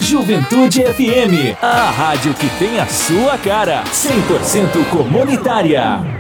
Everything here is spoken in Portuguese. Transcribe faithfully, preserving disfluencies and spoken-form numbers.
Juventude F M, a rádio que tem a sua cara, cem por cento comunitária.